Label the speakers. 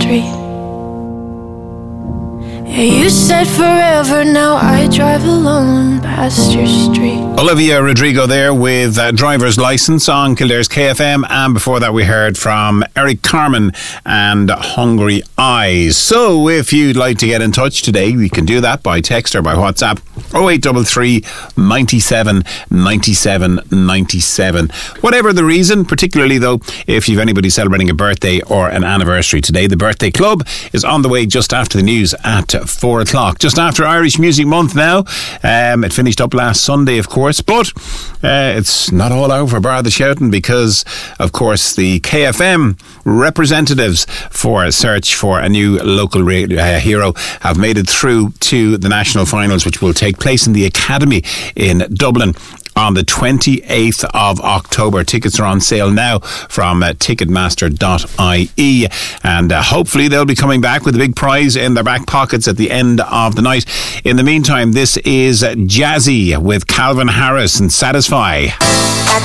Speaker 1: street. Yeah, you said forever, now I drive alone past your street.
Speaker 2: Olivia Rodrigo there with Driver's License on Kildare's KFM, and before that we heard from Eric Carmen and Hungry Eyes. So if you'd like to get in touch today, we can do that by text or by WhatsApp 0833 97 97 97. Whatever the reason, particularly though if you've anybody celebrating a birthday or an anniversary today, the Birthday Club is on the way just after the news at 4 o'clock, just after Irish Music Month now. It finished up last Sunday, of course, but it's not all over bar the shouting, because of course the KFM representatives for Search for a New Local Hero have made it through to the national finals, which will take place in the Academy in Dublin on the 28th of October. Tickets are on sale now from ticketmaster.ie, and hopefully they'll be coming back with a big prize in their back pockets at the end of the night. In the meantime, this is Jazzy with Calvin Harris and Satisfy.
Speaker 3: I